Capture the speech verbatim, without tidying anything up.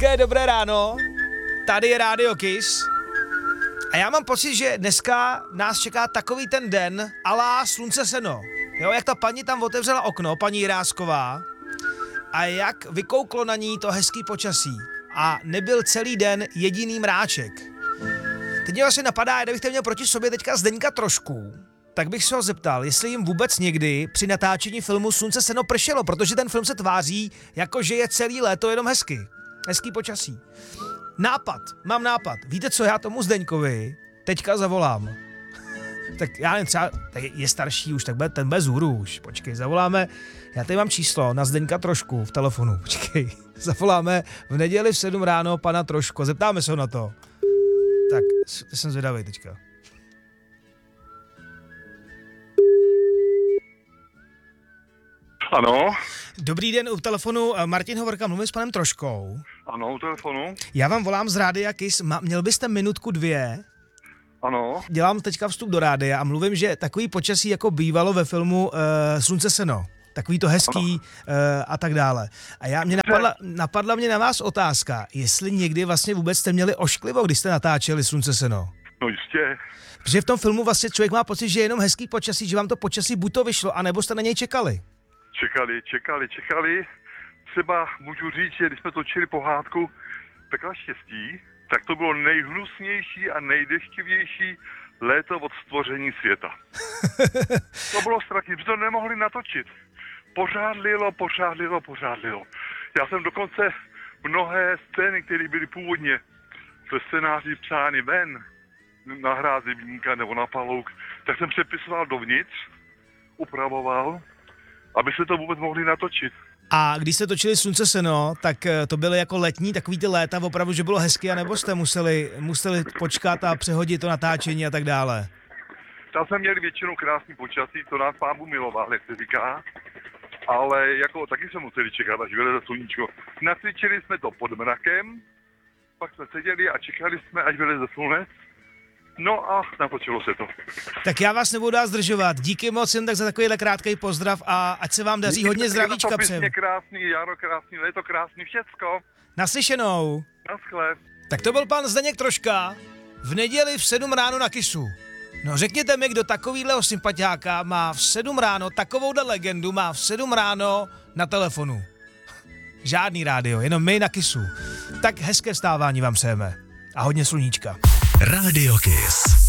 Hezké dobré ráno, tady je Radio Kiss a já mám pocit, že dneska nás čeká takový ten den alá slunce seno. Jo, jak ta paní tam otevřela okno, paní Jirásková, a jak vykouklo na ní to hezký počasí a nebyl celý den jediný mráček. Teď mě vlastně napadá, kdybych měl proti sobě teďka Zdeňka Trošku, tak bych se ho zeptal, jestli jim vůbec někdy při natáčení filmu Slunce seno pršelo, protože ten film se tváří, jako že je celý léto jenom hezky. Hezký počasí. Nápad, mám nápad. Víte co, já tomu Zdeňkovi teďka zavolám. Tak já nevím, třeba tak je starší už, tak bude ten bez hůru už. Počkej, zavoláme. Já tady mám číslo na Zdeňka Trošku v telefonu. Počkej, zavoláme v neděli v sedm ráno pana Trošku. Zeptáme se ho na to. Tak, jsem zvědavý teďka. Ano. Dobrý den, u telefonu Martin Hovorka, mluvím s panem Troškou. Ano, u telefonu. Já vám volám z Rádia Kiss, Ma, měl byste minutku dvě? Ano. Dělám teďka vstup do rádia a mluvím, že takový počasí jako bývalo ve filmu uh, Slunce seno. Takový to hezký uh, a tak dále. A já mě napadla, napadla mě na vás otázka, jestli někdy vlastně vůbec jste měli ošklivo, když jste natáčeli Slunce seno. No jistě. Protože v tom filmu vlastně člověk má pocit, že je jenom hezký počasí, že vám to počasí buď to vyšlo, anebo jste na něj čekali. Čekali, čekali, čekali. Třeba můžu říct, že když jsme točili pohádku Pekla štěstí, tak to bylo nejhnusnější a nejdeštivější léto od stvoření světa. To bylo strašné, že to nemohli natočit. Pořád lilo, pořád lilo, pořád lilo. Já jsem dokonce mnohé scény, které byly původně ve scénáři psány ven, na hrázivníka nebo na palouk, tak jsem přepisoval dovnitř, upravoval, aby se to vůbec mohli natočit. A když jste točili Slunce seno, tak to byly jako letní, takový ty léta, opravdu, že bylo hezky, anebo jste museli, museli počkat a přehodit to natáčení a tak dále? Tam jsme měli většinou krásný počasí, to nás Pán Bůh miloval, jak se říká, ale jako taky jsme museli čekat, až vyleze sluníčko. Nacvičili jsme to pod mrakem, pak jsme seděli a čekali jsme, až vyleze slunec. No a natočilo se to. Tak já vás nebudu dát zdržovat. Díky moc jen tak za takovýhle krátký pozdrav a ať se vám daří hodně zdravíčka přejem. Krásný, jaro krásný, léto krásný, všecko. Naslyšenou. Naschle. Tak to byl pan Zdeněk Troška v neděli v sedm ráno na Kissu. No řekněte mi, kdo takovýhleho sympatiáka má v sedm ráno, takovouhle legendu má v sedm ráno na telefonu. Žádný rádio, jenom my na Kissu. Tak hezké vstávání vám přejeme. A hodně sluníčka. Radio Kiss.